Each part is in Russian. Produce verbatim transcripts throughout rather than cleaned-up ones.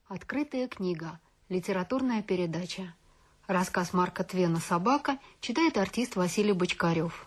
Открытая книга. Литературная передача. Рассказ Марка Твена «Собака» читает артист Василий Бочкарев.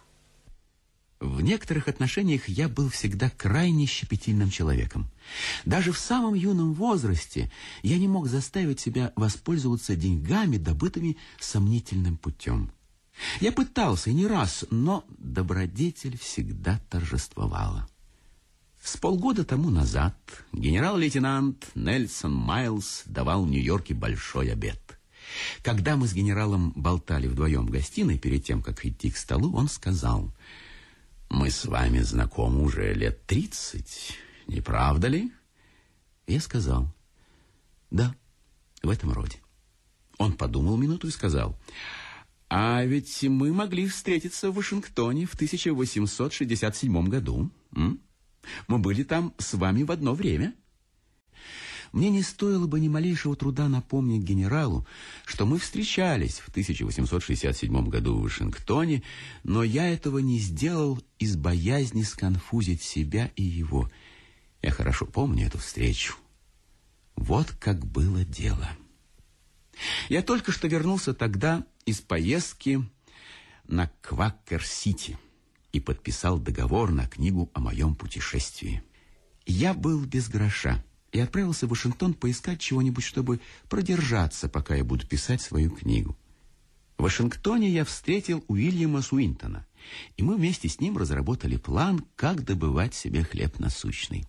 В некоторых отношениях я был всегда крайне щепетильным человеком. Даже в самом юном возрасте я не мог заставить себя воспользоваться деньгами, добытыми сомнительным путем. Я пытался и не раз, но добродетель всегда торжествовала. С полгода тому назад генерал-лейтенант Нельсон Майлз давал в Нью-Йорке большой обед. Когда мы с генералом болтали вдвоем в гостиной, перед тем, как идти к столу, он сказал: «Мы с вами знакомы уже лет тридцать, не правда ли?» Я сказал: «Да, в этом роде». Он подумал минуту и сказал: «А ведь мы могли встретиться в Вашингтоне в тысяча восемьсот шестьдесят седьмом году. М? Мы были там с вами в одно время». Мне не стоило бы ни малейшего труда напомнить генералу, что мы встречались в тысяча восемьсот шестьдесят седьмом году в Вашингтоне, но я этого не сделал из боязни сконфузить себя и его. Я хорошо помню эту встречу. Вот как было дело. Я только что вернулся тогда из поездки на Квакер-Сити и подписал договор на книгу о моем путешествии. Я был без гроша и отправился в Вашингтон поискать чего-нибудь, чтобы продержаться, пока я буду писать свою книгу. В Вашингтоне я встретил Уильяма Суинтона, и мы вместе с ним разработали план, как добывать себе хлеб насущный.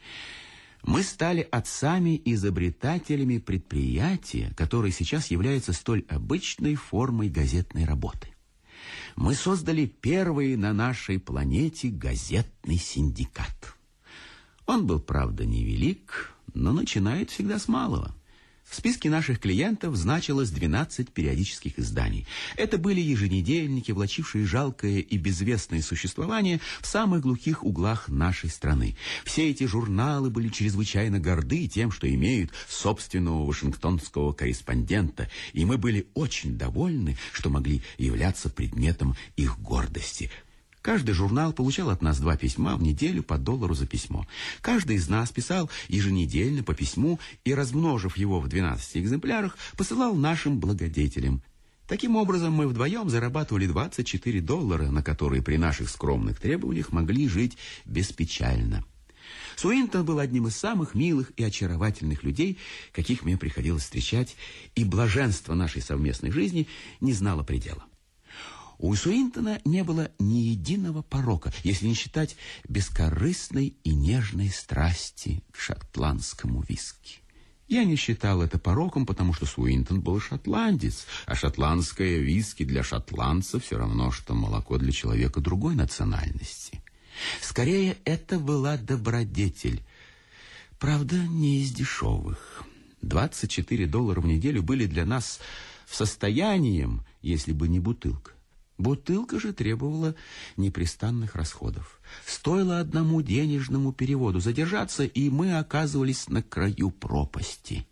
Мы стали отцами-изобретателями предприятия, которое сейчас является столь обычной формой газетной работы. Мы создали первый на нашей планете газетный синдикат. Он был, правда, невелик, но начинает всегда с малого. В списке наших клиентов значилось двенадцать периодических изданий. Это были еженедельники, влачившие жалкое и безвестное существование в самых глухих углах нашей страны. Все эти журналы были чрезвычайно горды тем, что имеют собственного вашингтонского корреспондента, и мы были очень довольны, что могли являться предметом их гордости. Каждый журнал получал от нас два письма в неделю по доллару за письмо. Каждый из нас писал еженедельно по письму и, размножив его в двенадцати экземплярах, посылал нашим благодетелям. Таким образом, мы вдвоем зарабатывали двадцать четыре доллара, на которые при наших скромных требованиях могли жить беспечально. Суинтон был одним из самых милых и очаровательных людей, каких мне приходилось встречать, и блаженство нашей совместной жизни не знало предела. У Суинтона не было ни единого порока, если не считать бескорыстной и нежной страсти к шотландскому виски. Я не считал это пороком, потому что Суинтон был шотландец, а шотландское виски для шотландца все равно, что молоко для человека другой национальности. Скорее, это была добродетель. Правда, не из дешевых. двадцать четыре доллара в неделю были для нас состоянием, если бы не бутылка. Бутылка же требовала непрестанных расходов. Стоило одному денежному переводу задержаться, и мы оказывались на краю пропасти.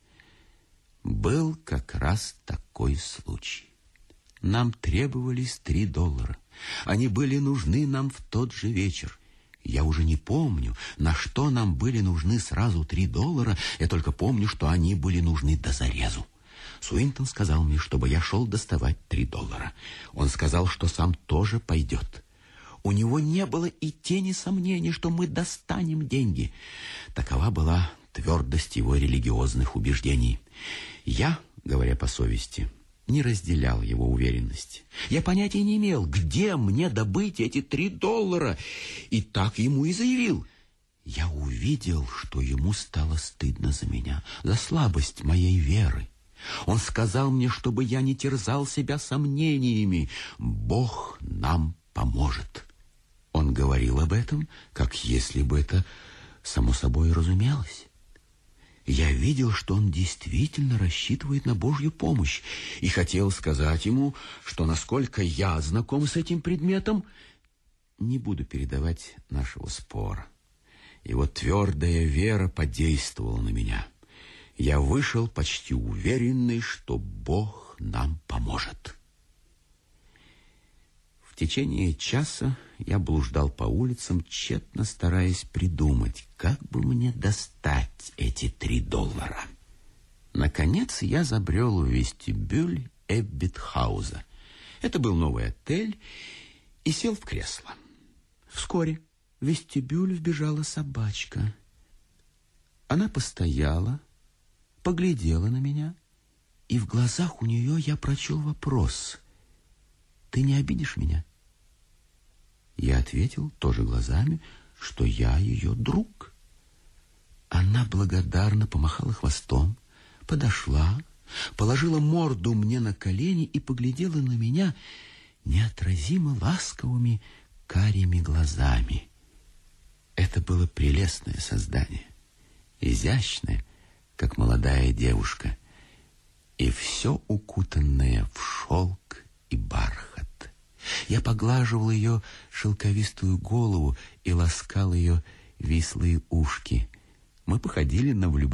Был как раз такой случай. Нам требовались три доллара. Они были нужны нам в тот же вечер. Я уже не помню, на что нам были нужны сразу три доллара. Я только помню, что они были нужны до зарезу. Суинтон сказал мне, чтобы я шел доставать три доллара. Он сказал, что сам тоже пойдет. У него не было и тени сомнений, что мы достанем деньги. Такова была твердость его религиозных убеждений. Я, говоря по совести, не разделял его уверенности. Я понятия не имел, где мне добыть эти три доллара, и так ему и заявил. Я увидел, что ему стало стыдно за меня, за слабость моей веры. Он сказал мне, чтобы я не терзал себя сомнениями. Бог нам поможет. Он говорил об этом, как если бы это само собой разумелось. Я видел, что он действительно рассчитывает на Божью помощь, и хотел сказать ему, что насколько я знаком с этим предметом, не буду передавать нашего спора. Его твердая вера подействовала на меня. Я вышел почти уверенный, что Бог нам поможет. В течение часа я блуждал по улицам, тщетно стараясь придумать, как бы мне достать эти три доллара. Наконец я забрел в вестибюль Эббитхауза. Это был новый отель, и сел в кресло. Вскоре в вестибюль вбежала собачка. Она постояла, поглядела на меня, и в глазах у нее я прочел вопрос: «Ты не обидишь меня?» Я ответил тоже глазами, что я ее друг. Она благодарно помахала хвостом, подошла, положила морду мне на колени и поглядела на меня неотразимо ласковыми карими глазами. Это было прелестное создание, изящное, как молодая девушка, и все укутанное в шелк и бархат. Я поглаживал ее шелковистую голову и ласкал ее вислые ушки. Мы походили на влюбленных.